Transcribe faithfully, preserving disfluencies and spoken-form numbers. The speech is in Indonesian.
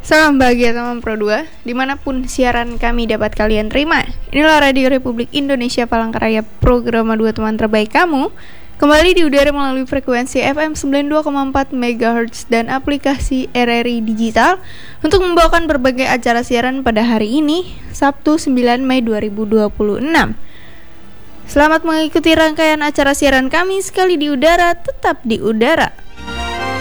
Salam bahagia teman Pro dua, dimanapun siaran kami dapat kalian terima. Inilah Radio Republik Indonesia Palangkaraya, program dua teman terbaik kamu. Kembali di udara melalui frekuensi F M sembilan puluh dua koma empat megahertz dan aplikasi R R I Digital untuk membawakan berbagai acara siaran pada hari ini, Sabtu sembilan Mei dua ribu dua puluh enam. Selamat mengikuti rangkaian acara siaran kami sekali di udara, tetap di udara.